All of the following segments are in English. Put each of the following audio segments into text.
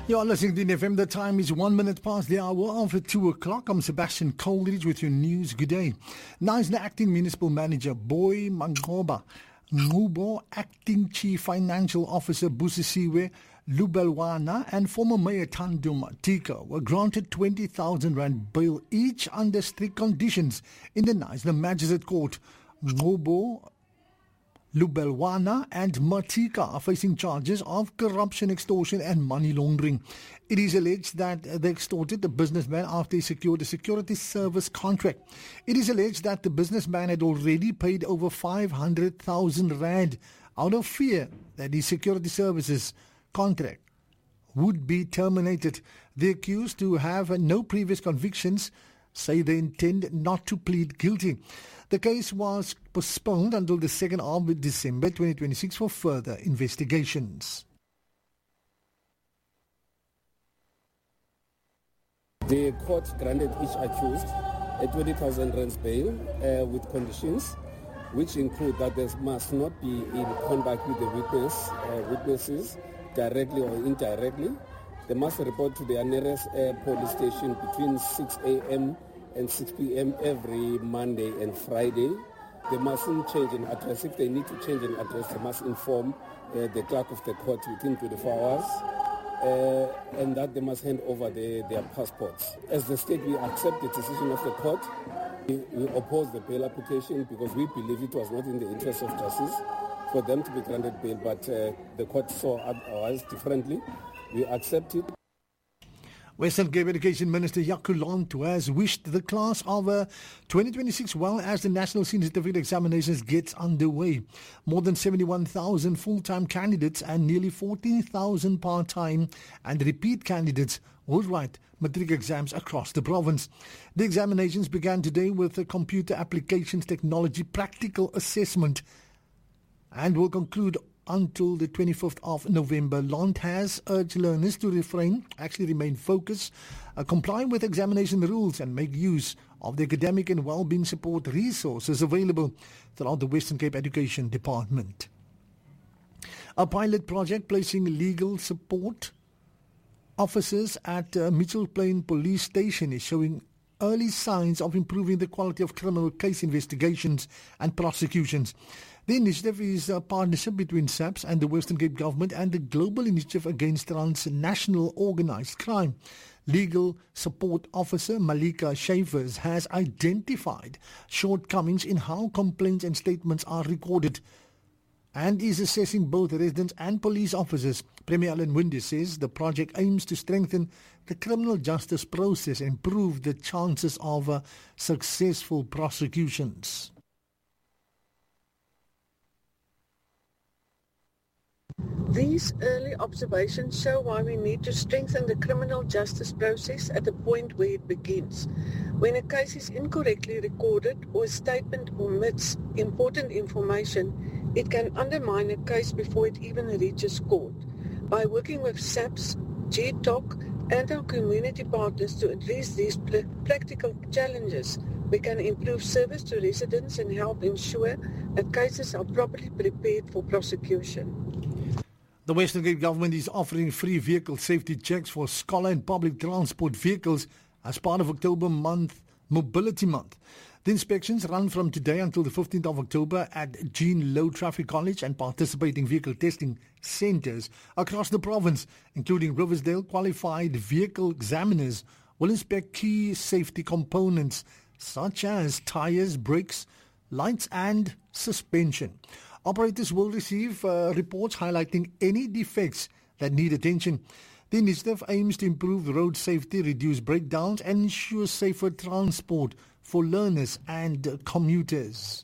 You're listening to FM. The time is 1 minute past the hour of 2 o'clock. I'm Sebastian Coleridge with your news. Good day. Knysna Acting Municipal Manager Boy Mangoba, Ngubo Acting Chief Financial Officer Busisiwe Lubelwana and former Mayor Tandum Tika were granted 20,000 rand bail each under strict conditions in the Knysna Magistrate Court. Ngubo, Lubelwana and Matika are facing charges of corruption, extortion and money laundering. It is alleged that they extorted the businessman after he secured a security service contract. It is alleged that the businessman had already paid over 500,000 rand out of fear that his security services contract would be terminated. The accused, who have no previous convictions, say they intend not to plead guilty. The case was postponed until the 2nd of December 2026 for further investigations. The court granted each accused a 20,000 rand bail with conditions, which include that there must not be in contact with the witnesses directly or indirectly. They must report to their nearest police station between 6 a.m. and 6 p.m. every Monday and Friday. They mustn't change an address. If they need to change an address, they must inform the clerk of the court within 24 hours, and that they must hand over their passports. As the state, we accept the decision of the court. We oppose the bail application because we believe it was not in the interest of justice for them to be granted bail, but the court saw otherwise differently. We accept it. Western Cape Education Minister Jaco Lontu has wished the class of 2026 well as the National Senior Certificate Examinations gets underway. More than 71,000 full-time candidates and nearly 14,000 part-time and repeat candidates will write matric exams across the province. The examinations began today with a computer applications technology practical assessment and will conclude until the 25th of November. Lont has urged learners to remain focused, comply with examination rules and make use of the academic and well-being support resources available throughout the Western Cape Education Department. A pilot project placing legal support officers at Mitchell Plain Police Station is showing early signs of improving the quality of criminal case investigations and prosecutions. The initiative is a partnership between SAPS and the Western Cape Government and the Global Initiative Against Transnational Organized Crime. Legal Support Officer Malika Schaefers has identified shortcomings in how complaints and statements are recorded and is assessing both residents and police officers. Premier Alan Winde says the project aims to strengthen the criminal justice process and improve the chances of successful prosecutions. These early observations show why we need to strengthen the criminal justice process at the point where it begins. When a case is incorrectly recorded or a statement omits important information, it can undermine a case before it even reaches court. By working with SAPS, GTOC and our community partners to address these practical challenges, we can improve service to residents and help ensure that cases are properly prepared for prosecution. The Western Cape Government is offering free vehicle safety checks for scholar and public transport vehicles as part of October month, Mobility Month. The inspections run from today until the 15th of October at Jean Low Traffic College and participating vehicle testing centres across the province, including Riversdale. Qualified vehicle examiners will inspect key safety components such as tyres, brakes, lights and suspension. Operators will receive reports highlighting any defects that need attention. The initiative aims to improve road safety, reduce breakdowns and ensure safer transport for learners and commuters.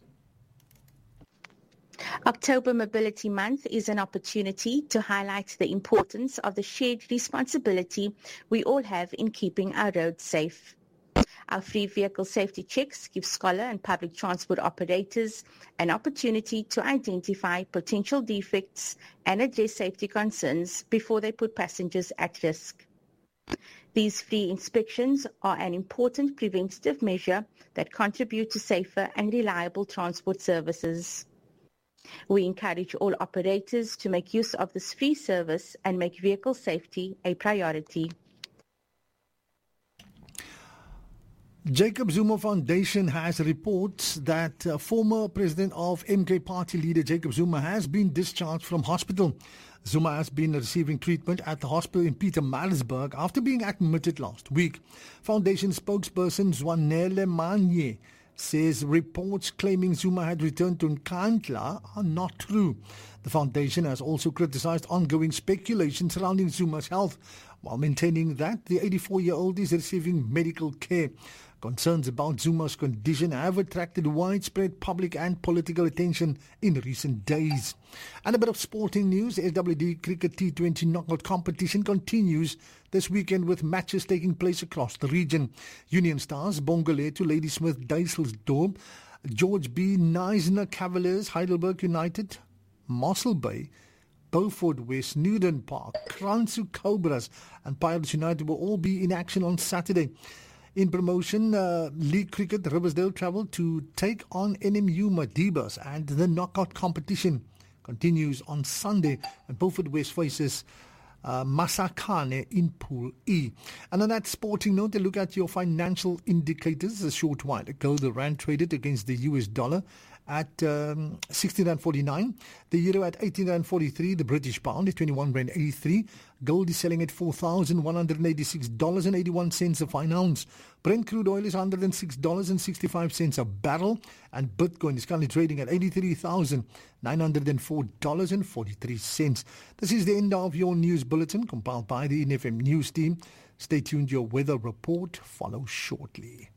October Mobility Month is an opportunity to highlight the importance of the shared responsibility we all have in keeping our roads safe. Our free vehicle safety checks give scholar and public transport operators an opportunity to identify potential defects and address safety concerns before they put passengers at risk. These free inspections are an important preventative measure that contribute to safer and reliable transport services. We encourage all operators to make use of this free service and make vehicle safety a priority. Jacob Zuma Foundation has reports that former president of MK Party leader Jacob Zuma has been discharged from hospital. Zuma has been receiving treatment at the hospital in Pietermaritzburg after being admitted last week. Foundation spokesperson Zwanele Manye says reports claiming Zuma had returned to Nkandla are not true. The foundation has also criticized ongoing speculation surrounding Zuma's health, while maintaining that the 84-year-old is receiving medical care. Concerns about Zuma's condition have attracted widespread public and political attention in recent days. And a bit of sporting news. The SWD Cricket T20 knockout competition continues this weekend with matches taking place across the region. Union Stars, Bongole to Ladysmith Duisseldorp, George B. Neisner Cavaliers, Heidelberg United, Mossel Bay, Beaufort West, Newton Park, Kransu Cobras and Pirates United will all be in action on Saturday. In promotion, League Cricket, Riversdale travel to take on NMU Madibas, and the knockout competition continues on Sunday and Beaufort West faces Masakane in Pool E. And on that sporting note, a look at your financial indicators. A short while ago, the rand traded against the US dollar at 16.49, the euro at 18.43, the British pound at 21.83, gold is selling at $4,186.81 a fine ounce. Brent crude oil is $106.65 a barrel, and Bitcoin is currently trading at $83,904.43. This is the end of your news bulletin compiled by the NFM News team. Stay tuned, your weather report follows shortly.